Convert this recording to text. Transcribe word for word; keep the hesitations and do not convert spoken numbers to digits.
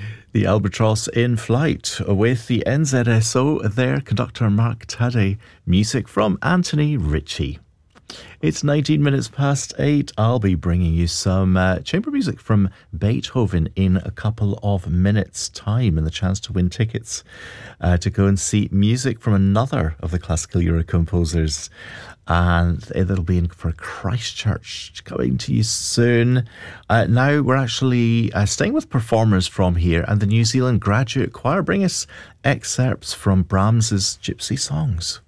The Albatross in Flight with the N Z S O, their conductor Mark Tadday, music from Anthony Ritchie. It's nineteen minutes past eight. I'll be bringing you some uh, chamber music from Beethoven in a couple of minutes' time, and the chance to win tickets uh, to go and see music from another of the classical era composers. And that'll be in for Christchurch, coming to you soon. Uh, now we're actually uh, staying with performers from here, and the New Zealand Graduate Choir bring us excerpts from Brahms's Gypsy Songs.